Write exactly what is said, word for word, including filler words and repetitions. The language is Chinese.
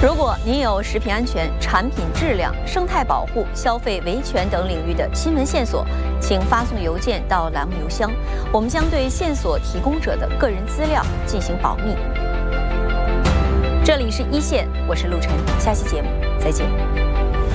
如果您有食品安全、产品质量、生态保护、消费维权等领域的新闻线索，请发送邮件到栏目邮箱，我们将对线索提供者的个人资料进行保密。这里是一线，我是陆晨，下期节目再见。